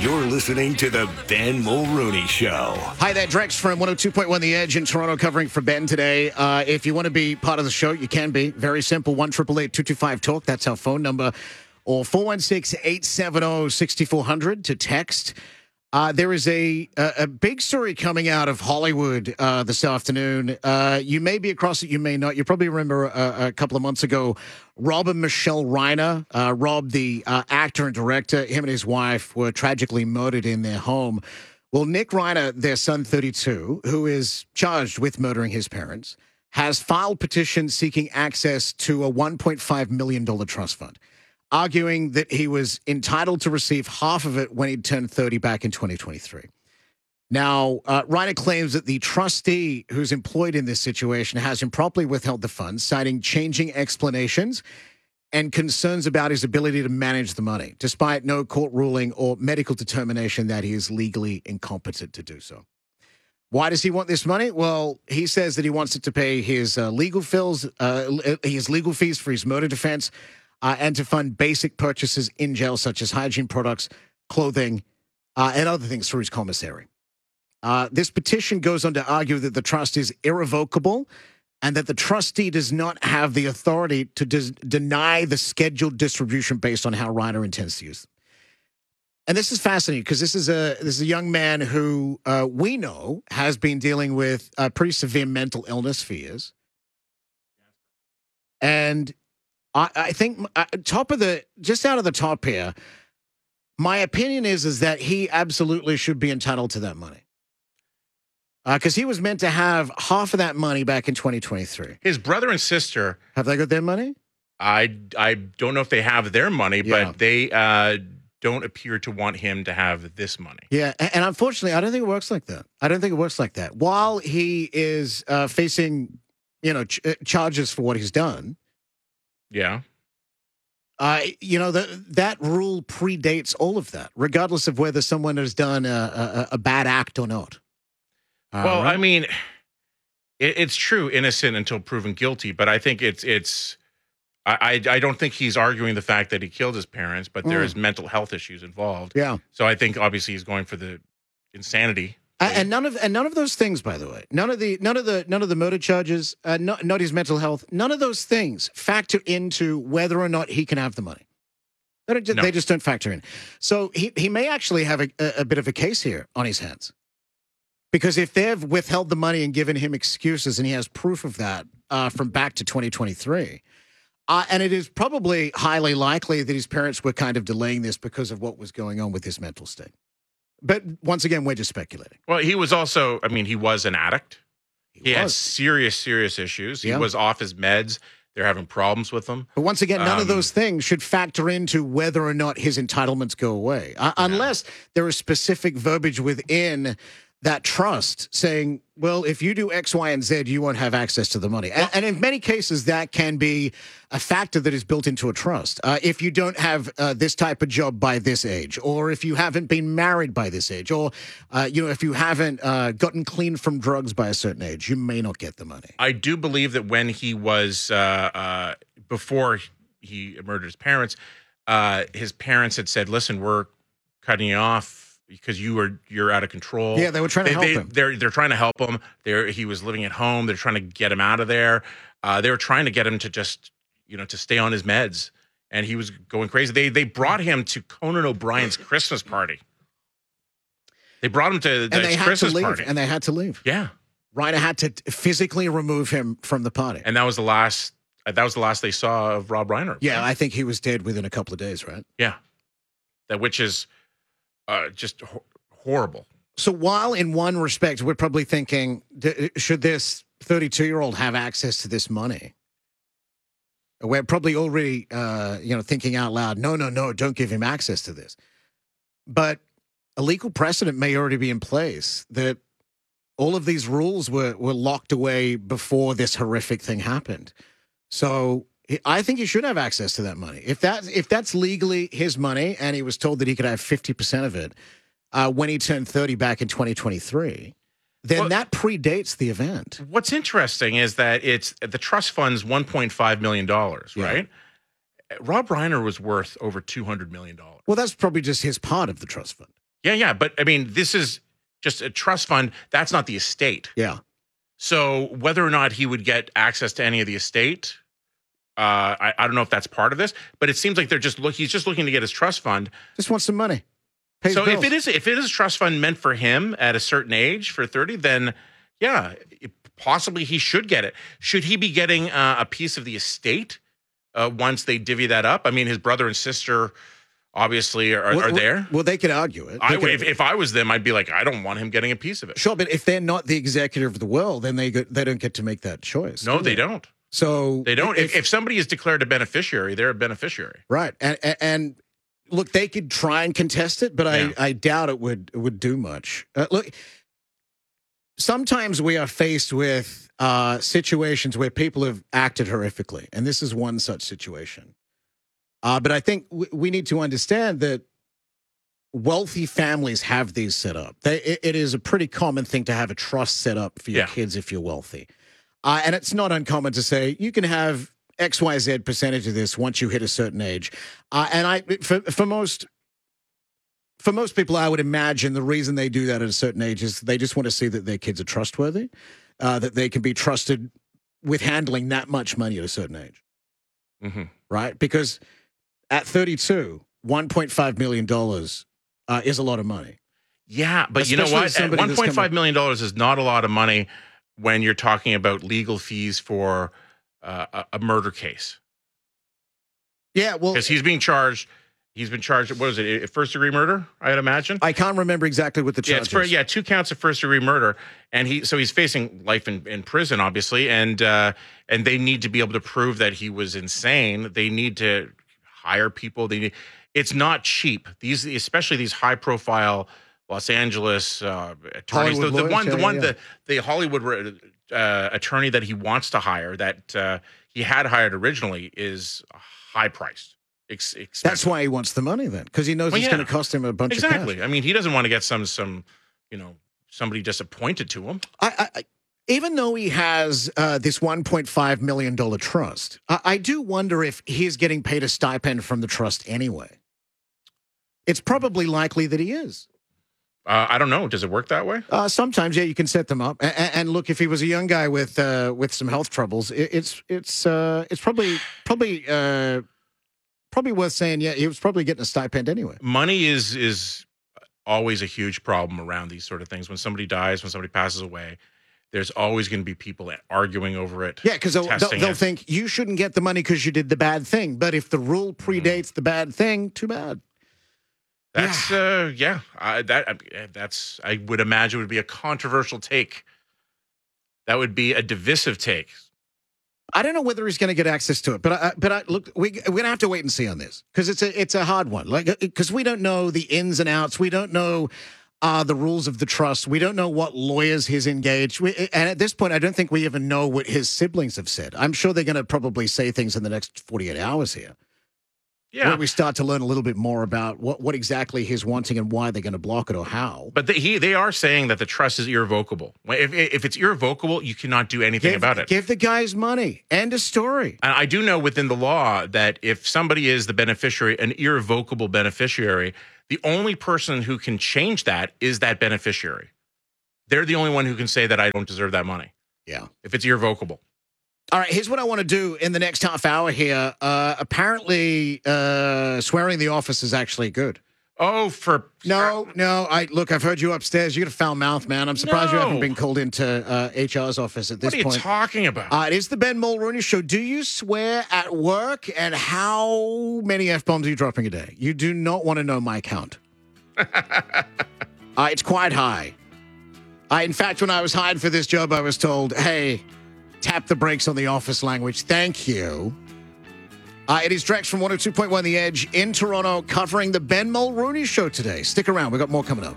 You're listening to the Ben Mulrooney Show. Hi there, Drex from 102.1 The Edge in Toronto, covering for Ben today. If you want to be part of the show, you can be. Very simple, 1-888-225-TALK. That's our phone number. Or 416-870-6400 to text. There is a big story coming out of Hollywood this afternoon. You may be across it, you may not. You probably remember a couple of months ago, Rob and Michelle Reiner, Rob, the actor and director, him and his wife were tragically murdered in their home. Well, Nick Reiner, their son, 32, who is charged with murdering his parents, has filed petitions seeking access to a $1.5 million trust fund, arguing that he was entitled to receive half of it when he turned 30 back in 2023. Now, Reiner claims that the trustee who's employed in this situation has improperly withheld the funds, citing changing explanations and concerns about his ability to manage the money, despite no court ruling or medical determination that he is legally incompetent to do so. Why does he want this money? Well, he says that he wants it to pay his legal fees for his murder defense, and to fund basic purchases in jail, such as hygiene products, clothing, and other things through his commissary. This petition goes on to argue that the trust is irrevocable and that the trustee does not have the authority to deny the scheduled distribution based on how Reiner intends to use them. And this is fascinating because this is a young man who we know has been dealing with pretty severe mental illness for years. And I think just out of the top here, my opinion is that he absolutely should be entitled to that money. Because he was meant to have half of that money back in 2023. His brother and sister. Have they got their money? I don't know if they have their money, but they don't appear to want him to have this money. Yeah, and unfortunately, I don't think it works like that. While he is facing, charges for what he's done. Yeah. That rule predates all of that, regardless of whether someone has done a bad act or not. Well, right? I mean, it's true, innocent until proven guilty, but I think I don't think he's arguing the fact that he killed his parents, but there is mental health issues involved. Yeah. So I think obviously he's going for the insanity. And none of those things, by the way, none of the murder charges, not his mental health, none of those things factor into whether or not he can have the money. They just don't factor in. So he may actually have a bit of a case here on his hands. Because if they've withheld the money and given him excuses, and he has proof of that from back to 2023, and it is probably highly likely that his parents were kind of delaying this because of what was going on with his mental state. But once again, we're just speculating. Well, he was also, he was an addict. He had serious issues. He was off his meds. They're having problems with him. But once again, none of those things should factor into whether or not his entitlements go away. Unless there is specific verbiage within that trust saying, well, if you do X, Y, and Z, you won't have access to the money. And in many cases, that can be a factor that is built into a trust. If you don't have this type of job by this age, or if you haven't been married by this age, or, if you haven't gotten clean from drugs by a certain age, you may not get the money. I do believe that when he was, before he murdered his parents had said, listen, we're cutting you off because you're out of control. Yeah, they were trying to help him. They're trying to help him. He was living at home. They're trying to get him out of there. They were trying to get him to just, to stay on his meds. And he was going crazy. They brought him to Conan O'Brien's Christmas party. They brought him to the Christmas party. And they had to leave. Yeah. Reiner had to physically remove him from the party. And that was the last they saw of Rob Reiner. Yeah, right? I think he was dead within a couple of days, right? Yeah. Which is just horrible. So while in one respect, we're probably thinking, should this 32-year-old have access to this money? We're probably already, thinking out loud, no, don't give him access to this. But a legal precedent may already be in place that all of these rules were locked away before this horrific thing happened. So I think he should have access to that money. If that's legally his money, and he was told that he could have 50% of it when he turned 30 back in 2023, then that predates the event. What's interesting is that it's the trust fund's $1.5 million, right? Rob Reiner was worth over $200 million. Well, that's probably just his part of the trust fund. Yeah. But I mean, this is just a trust fund. That's not the estate. Yeah. So whether or not he would get access to any of the estate, I don't know if that's part of this. But it seems like he's just looking to get his trust fund. Just want some money. Pays So bills. if it is a trust fund meant for him at a certain age for 30, then yeah, possibly he should get it. Should he be getting a piece of the estate once they divvy that up? I mean, his brother and sister obviously are there. Well, they could argue it. If I was them, I'd be like, I don't want him getting a piece of it. Sure, but if they're not the executor of the will, then they don't get to make that choice. No, they don't. So They don't. If somebody is declared a beneficiary, they're a beneficiary. right, and look, they could try and contest it, but I doubt it would do much. Look, sometimes we are faced with situations where people have acted horrifically, and this is one such situation. But I think we need to understand that wealthy families have these set up. It is a pretty common thing to have a trust set up for your kids if you're wealthy. And it's not uncommon to say you can have XYZ percentage of this once you hit a certain age. For most people, I would imagine the reason they do that at a certain age is they just want to see that their kids are trustworthy, that they can be trusted with handling that much money at a certain age. Mm-hmm. Right? Because at 32, $1.5 million is a lot of money. Yeah, but you know Especially what? At somebody that's $1.5 million is not a lot of money when you're talking about legal fees for a murder case. Yeah, well, Because he's been charged, what is it, first degree murder, I'd imagine? I can't remember exactly what the charge is. 2 counts of first degree murder. And he's facing life in prison, obviously. And they need to be able to prove that he was insane. They need to hire people. It's not cheap. Especially these high profile Los Angeles attorneys. The Hollywood attorney that he wants to hire, that he had hired originally, is high priced. That's why he wants the money then, because he knows it's going to cost him a bunch of cash. Exactly. I mean, he doesn't want to get somebody disappointed to him. Even though he has this $1.5 million trust, I do wonder if he's getting paid a stipend from the trust anyway. It's probably likely that he is. I don't know. Does it work that way? Sometimes, yeah, you can set them up. And look, if he was a young guy with some health troubles, it's probably worth saying. Yeah, he was probably getting a stipend anyway. Money is always a huge problem around these sort of things. When somebody dies, when somebody passes away, there's always going to be people arguing over it. Yeah, because they'll think you shouldn't get the money because you did the bad thing. But if the rule predates the bad thing, too bad. That's I would imagine would be a controversial take. That would be a divisive take. I don't know whether he's going to get access to it, but look, we're going to have to wait and see on this, because it's a hard one. Like, because we don't know the ins and outs, we don't know the rules of the trust, we don't know what lawyers he's engaged. And at this point, I don't think we even know what his siblings have said. I'm sure they're going to probably say things in the next 48 hours here. Yeah, where we start to learn a little bit more about what exactly he's wanting and why they're going to block it or how. But they are saying that the trust is irrevocable. If it's irrevocable, you cannot do anything about it. Give the guys money. End of story. And I do know within the law that if somebody is the beneficiary, an irrevocable beneficiary, the only person who can change that is that beneficiary. They're the only one who can say that I don't deserve that money. Yeah. If it's irrevocable. All right, here's what I want to do in the next half hour here. Apparently, swearing in the office is actually good. Oh, No. I've heard you upstairs. You got a foul mouth, man. I'm surprised you haven't been called into HR's office at this point. What are you talking about? It is the Ben Mulrooney Show. Do you swear at work, and how many F-bombs are you dropping a day? You do not want to know my count. It's quite high. In fact, when I was hired for this job, I was told, hey, tap the brakes on the office language. Thank you. It is Drex from 102.1 The Edge in Toronto, covering the Ben Mulrooney Show today. Stick around. We've got more coming up.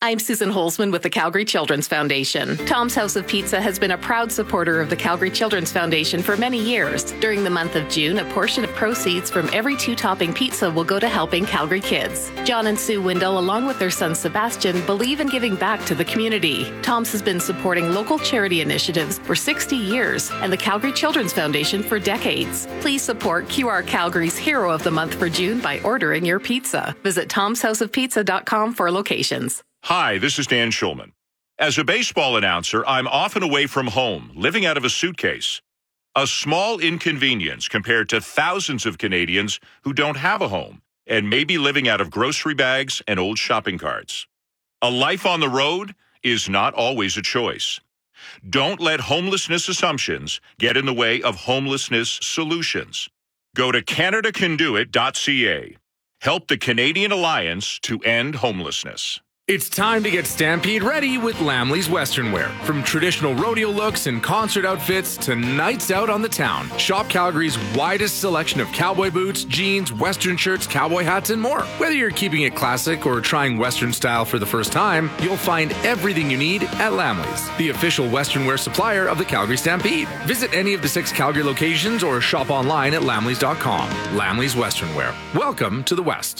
I'm Susan Holzman with the Calgary Children's Foundation. Tom's House of Pizza has been a proud supporter of the Calgary Children's Foundation for many years. During the month of June, a portion of proceeds from every 2-topping pizza will go to helping Calgary kids. John and Sue Windle, along with their son Sebastian, believe in giving back to the community. Tom's has been supporting local charity initiatives for 60 years and the Calgary Children's Foundation for decades. Please support QR Calgary's Hero of the Month for June by ordering your pizza. Visit tomshouseofpizza.com for locations. Hi, this is Dan Schulman. As a baseball announcer, I'm often away from home, living out of a suitcase. A small inconvenience compared to thousands of Canadians who don't have a home and may be living out of grocery bags and old shopping carts. A life on the road is not always a choice. Don't let homelessness assumptions get in the way of homelessness solutions. Go to CanadaCanDoIt.ca. Help the Canadian Alliance to end homelessness. It's time to get Stampede ready with Lamley's Western Wear. From traditional rodeo looks and concert outfits to nights out on the town, shop Calgary's widest selection of cowboy boots, jeans, Western shirts, cowboy hats, and more. Whether you're keeping it classic or trying Western style for the first time, you'll find everything you need at Lamley's, the official Western wear supplier of the Calgary Stampede. Visit any of the 6 Calgary locations or shop online at lamleys.com. Lamley's Western Wear. Welcome to the West.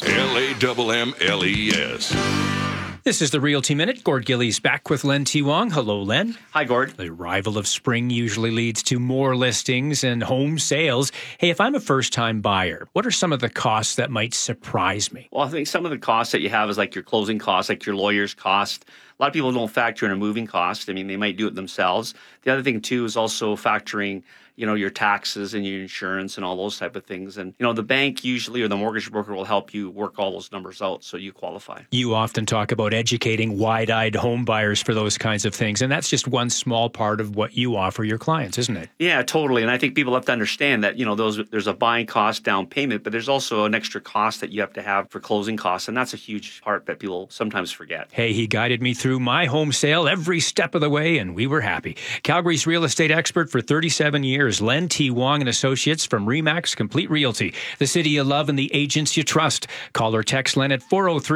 LAMMLES. This is the Realty Minute. Gord Gillies back with Len T. Wong. Hello, Len. Hi, Gord. The arrival of spring usually leads to more listings and home sales. Hey, if I'm a first-time buyer, what are some of the costs that might surprise me? Well, I think some of the costs that you have is like your closing costs, like your lawyer's cost. A lot of people don't factor in a moving cost. I mean, they might do it themselves. The other thing, too, is also factoring your taxes and your insurance and all those type of things. And, the bank usually or the mortgage broker will help you work all those numbers out so you qualify. You often talk about educating wide-eyed home buyers for those kinds of things. And that's just one small part of what you offer your clients, isn't it? Yeah, totally. And I think people have to understand that, there's a buying cost, down payment, but there's also an extra cost that you have to have for closing costs. And that's a huge part that people sometimes forget. Hey, he guided me through my home sale every step of the way, and we were happy. Calgary's real estate expert for 37 years. Len T. Wong and Associates from RE/MAX Complete Realty. The city you love and the agents you trust. Call or text Len at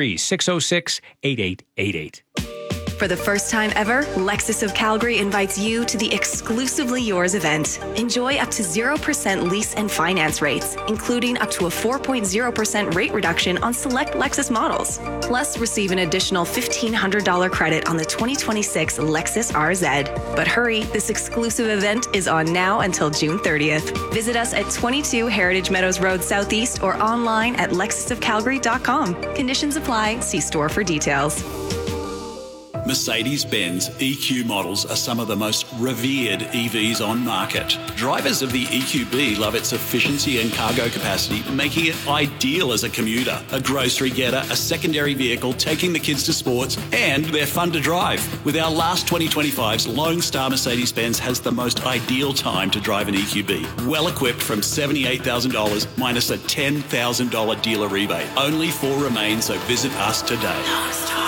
403-606-8888. For the first time ever, Lexus of Calgary invites you to the Exclusively Yours event. Enjoy up to 0% lease and finance rates, including up to a 4.0% rate reduction on select Lexus models. Plus, receive an additional $1,500 credit on the 2026 Lexus RZ. But hurry, this exclusive event is on now until June 30th. Visit us at 22 Heritage Meadows Road Southeast or online at lexusofcalgary.com. Conditions apply. See store for details. Mercedes-Benz EQ models are some of the most revered EVs on market. Drivers of the EQB love its efficiency and cargo capacity, making it ideal as a commuter, a grocery getter, a secondary vehicle, taking the kids to sports, and they're fun to drive. With our last 2025s, Lone Star Mercedes-Benz has the most ideal time to drive an EQB. Well equipped from $78,000 minus a $10,000 dealer rebate. Only 4 remain, so visit us today. Lone Star.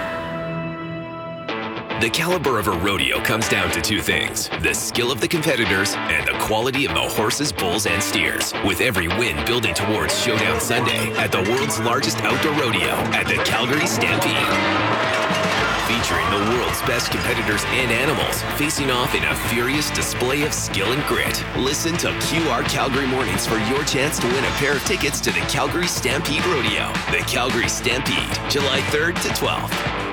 The caliber of a rodeo comes down to 2 things: the skill of the competitors and the quality of the horses, bulls, and steers. With every win building towards Showdown Sunday at the world's largest outdoor rodeo at the Calgary Stampede. Featuring the world's best competitors and animals facing off in a furious display of skill and grit. Listen to QR Calgary Mornings for your chance to win a pair of tickets to the Calgary Stampede Rodeo. The Calgary Stampede, July 3rd to 12th.